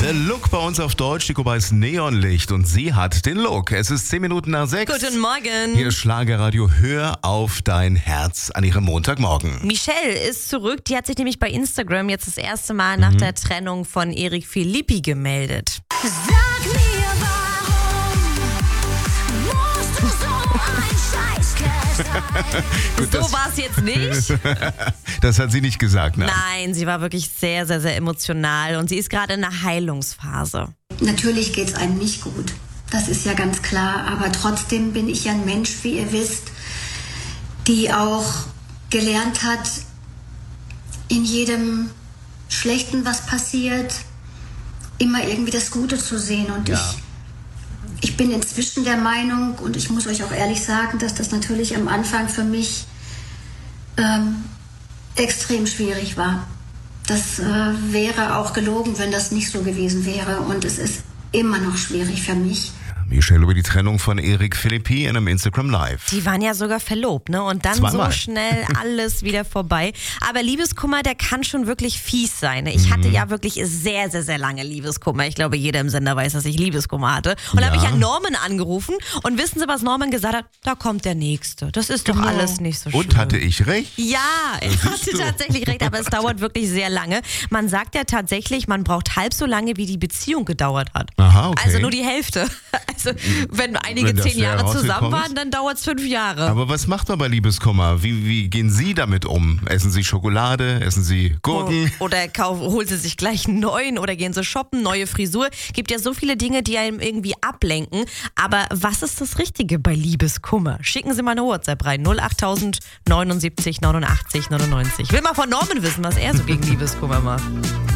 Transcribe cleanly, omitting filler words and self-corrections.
The Look bei uns auf Deutsch. Nico weiß Neonlicht und sie hat den Look. Es ist 10 Minuten nach 6. Guten Morgen. Hier ist Schlagerradio. Hör auf dein Herz an ihrem Montagmorgen. Michelle ist zurück. Die hat sich nämlich bei Instagram jetzt das erste Mal nach der Trennung von Erik Philippi gemeldet. Sag mir, warum musst du so ein Scheißkerl sein? So war es jetzt nicht. Das hat sie nicht gesagt, ne? Nein, sie war wirklich sehr, sehr, sehr emotional und sie ist gerade in einer Heilungsphase. Natürlich geht es einem nicht gut, das ist ja ganz klar, aber trotzdem bin ich ja ein Mensch, wie ihr wisst, die auch gelernt hat, in jedem Schlechten, was passiert, immer irgendwie das Gute zu sehen. Und ich bin inzwischen der Meinung, und ich muss euch auch ehrlich sagen, dass das natürlich am Anfang für mich extrem schwierig war. Das wäre auch gelogen, wenn das nicht so gewesen wäre. Und es ist immer noch schwierig für mich. Michelle über die Trennung von Erik Philippi in einem Instagram Live. Die waren ja sogar verlobt, ne? Und dann Zweimal. so schnell alles wieder vorbei. Aber Liebeskummer, der kann schon wirklich fies sein. Ich hatte ja wirklich sehr, sehr, sehr lange Liebeskummer. Ich glaube, jeder im Sender weiß, dass ich Liebeskummer hatte. Und da habe ich ja Norman angerufen. Und wissen Sie, was Norman gesagt hat? Da kommt der Nächste. Das ist doch alles nicht so schlimm. Und hatte ich recht? Ja, er hatte tatsächlich recht, aber es dauert wirklich sehr lange. Man sagt ja tatsächlich, man braucht halb so lange, wie die Beziehung gedauert hat. Aha, okay. Also nur die Hälfte. Also wenn einige Wenn das 10 Jahre zusammen herausgekommen waren, dann dauert es 5 Jahre. Aber was macht man bei Liebeskummer? Wie gehen Sie damit um? Essen Sie Schokolade? Essen Sie Gurken? Oder holen sie sich gleich einen neuen oder gehen sie shoppen, neue Frisur. Gibt ja so viele Dinge, die einem irgendwie ablenken. Aber was ist das Richtige bei Liebeskummer? Schicken Sie mal eine WhatsApp rein. 08000 79 89 99. Ich will mal von Norman wissen, was er so gegen Liebeskummer macht.